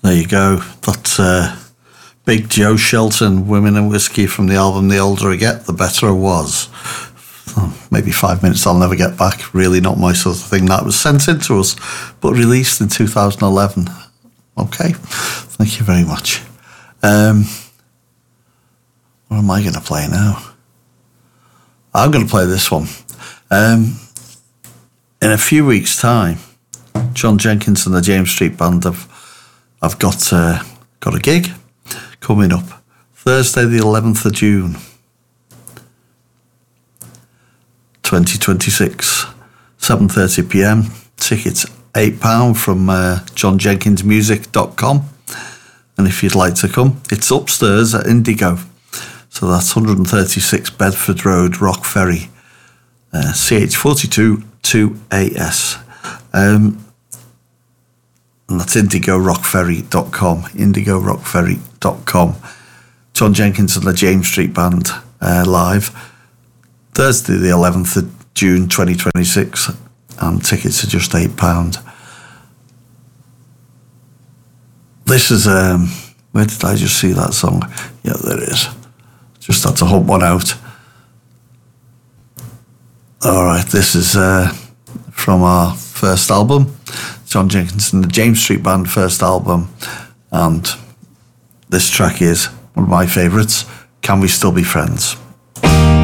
There you go. That's Big Joe Shelton, Women and Whiskey, from the album The Older I Get, The Better I Was. Maybe 5 minutes I'll never get back. Really not my sort of thing. That was sent in to us, but released in 2011. Okay, thank you very much. What am I going to play now? I'm going to play this one. In a few weeks' time, John Jenkins and the James Street Band have got a gig coming up Thursday the 11th of June 2026, 7:30 p.m. Tickets £8 from johnjenkinsmusic.com, and if you'd like to come, it's upstairs at Indigo, so that's 136 Bedford Road, Rock Ferry, CH42 2AS, and that's indigorockferry.com. John Jenkins and the James Street Band live Thursday the 11th of June 2026, and tickets are just £8. This is where did I just see that song? Yeah, there it is. Just had to hump one out. All right, this is from our first album, John Jenkins and the James Street Band first album, and this track is one of my favourites, Can We Still Be Friends?